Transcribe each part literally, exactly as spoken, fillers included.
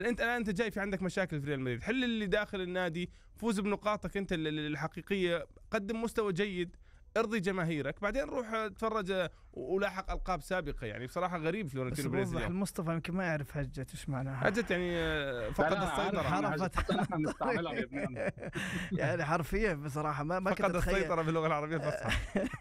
انت الان انت جاي في عندك مشاكل في ريال مدريد، حل اللي داخل النادي، فوز بنقاطك انت الحقيقيه، قدم مستوى جيد، ارضي جماهيرك، بعدين روح اتفرج ولاحق القاب سابقه. يعني بصراحه غريب فلورنتينو بيريز. بس المصطفى يمكن ما يعرف هجت ايش معناها. هجت يعني فقد السيطره، حرفت نحن بنستعملها بلبنان يعني حرفيا بصراحه ما ما فقد السيطره باللغه العربيه الفصحى.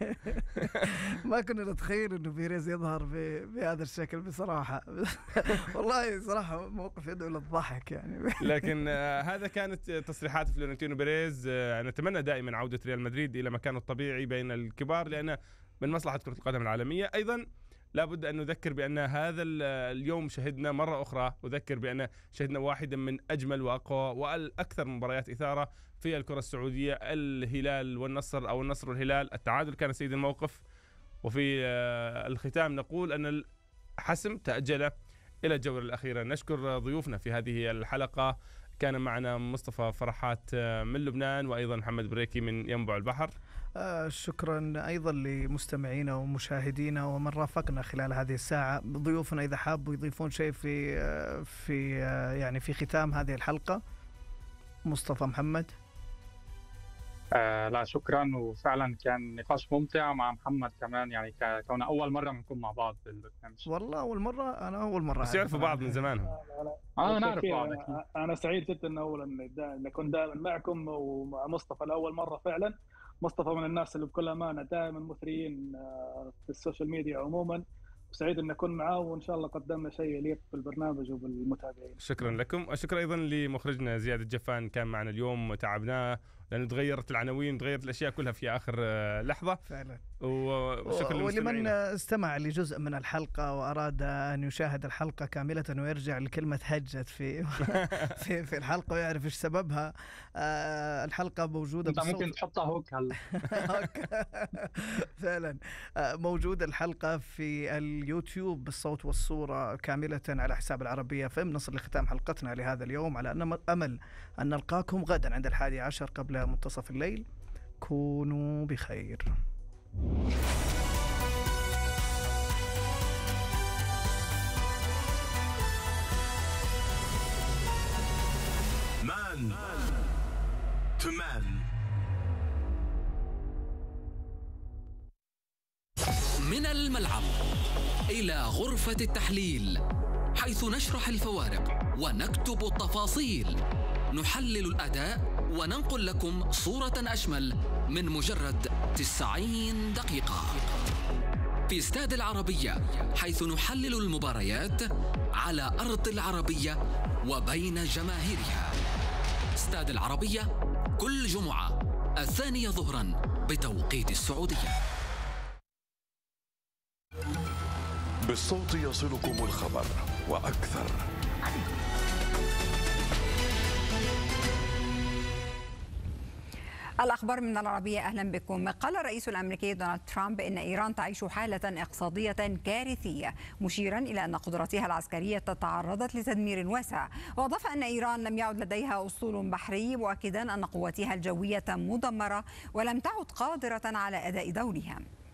ما كنا نتخيل انه بيريز يظهر بهذا الشكل بصراحه. والله صراحه موقف يدعو للضحك يعني. لكن هذا كانت تصريحات فلورنتينو بيريز. نتمنى دائما عوده ريال مدريد الى مكانه الطبيعي بين الكبار، لأن من مصلحة كرة القدم العالمية. أيضا لابد أن نذكر بأن هذا اليوم شهدنا مرة أخرى، أذكر بأن شهدنا واحدا من أجمل وأقوى والأكثر مباريات إثارة في الكرة السعودية، الهلال والنصر أو النصر والهلال. التعادل كان سيد الموقف، وفي الختام نقول أن الحسم تأجل إلى الجولة الأخيرة. نشكر ضيوفنا في هذه الحلقة، كان معنا مصطفى فرحات من لبنان، وأيضا محمد بريكي من ينبع البحر. آه شكرا أيضا لمستمعينا ومشاهدينا ومن رافقنا خلال هذه الساعة. ضيوفنا إذا حابوا يضيفون شيء في آه في آه يعني في ختام هذه الحلقة. مصطفى، محمد. آه لا شكرا، وفعلا كان نقاش ممتع مع محمد كمان، يعني كنا أول مرة بنكون مع بعض بالبرنامج. والله أول مرة، أنا أول مرة. بس يعرفوا بعض من زمان. أنا نعرف بعض. أنا سعيد جدا إن أولا إن أكون دائما معكم ومع مصطفى لأول مرة فعلا. مصطفى من الناس اللي بكل أمانة دائما مثريين في السوشيال ميديا عموما، وسعيد أن أكون معاه، وإن شاء الله قدمنا شيء يليق بالبرنامج وبالمتابعين. شكرا لكم، وشكرا أيضا لمخرجنا زياد الجفان، كان معنا اليوم وتعبناه لأنه تغيرت العناوين، تغيرت الأشياء كلها في آخر لحظة فعلا. وشكرا ولمن استمع لجزء من الحلقة وأراد أن يشاهد الحلقة كاملة ويرجع لكلمة هجت في في في الحلقة ويعرف إيش سببها. آه الحلقة موجودة أنت ممكن تحطها هوك هلا. فعلا آه موجودة الحلقة في اليوتيوب بالصوت والصورة كاملة على حساب العربية فم. نصل لختام حلقتنا لهذا اليوم، على أن أمل أن نلقاكم غدا عند الحادي عشر قبل منتصف الليل. كونوا بخير. Man to man. من الملعب إلى غرفة التحليل، حيث نشرح الفوارق ونكتب التفاصيل، نحلل الأداء وننقل لكم صورة أشمل من مجرد تسعين دقيقة. في استاد العربية، حيث نحلل المباريات على أرض العربية وبين جماهيرها. استاد العربية كل جمعة الثانية ظهرا بتوقيت السعودية. بالصوت يصلكم الخبر وأكثر. الأخبار من العربية، أهلا بكم. قال الرئيس الأمريكي دونالد ترامب إن إيران تعيش حالة اقتصادية كارثية، مشيرا إلى أن قدراتها العسكرية تعرضت لتدمير واسع. وأضاف أن إيران لم يعد لديها أسطول بحري، مؤكدا أن قواتها الجوية مدمرة ولم تعد قادرة على أداء دورها.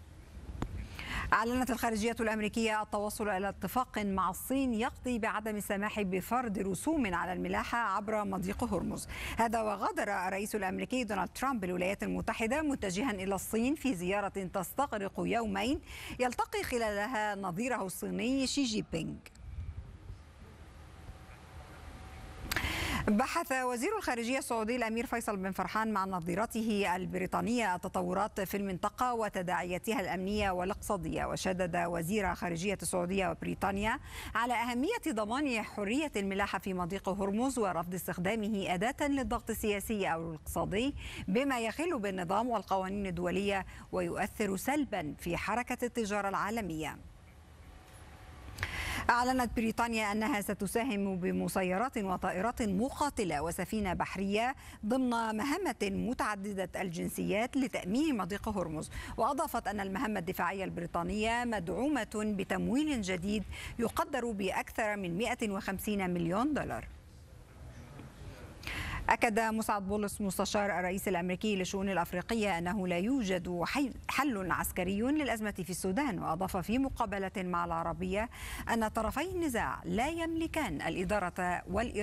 أعلنت الخارجية الأمريكية التوصل إلى اتفاق مع الصين يقضي بعدم السماح بفرض رسوم على الملاحة عبر مضيق هرمز. هذا وغادر الرئيس الأمريكي دونالد ترامب الولايات المتحدة متجها إلى الصين في زيارة تستغرق يومين يلتقي خلالها نظيره الصيني شي جي بينغ. بحث وزير الخارجية السعودي الأمير فيصل بن فرحان مع نظيرته البريطانية التطورات في المنطقة وتداعياتها الأمنية والاقتصادية. وشدد وزير خارجية السعودية وبريطانيا على أهمية ضمان حرية الملاحة في مضيق هرمز ورفض استخدامه أداة للضغط السياسي أو الاقتصادي بما يخل بالنظام والقوانين الدولية ويؤثر سلبا في حركة التجارة العالمية. أعلنت بريطانيا أنها ستساهم بمسيرات وطائرات مقاتلة وسفينة بحرية ضمن مهمة متعددة الجنسيات لتأمين مضيق هرمز. وأضافت أن المهمة الدفاعية البريطانية مدعومة بتمويل جديد يقدر بأكثر من مئة وخمسين مليون دولار. أكد مسعد بولس مستشار الرئيس الأمريكي للشؤون الأفريقية أنه لا يوجد حل عسكري للأزمة في السودان. وأضاف في مقابلة مع العربية أن طرفي النزاع لا يملكان الإدارة والإرادة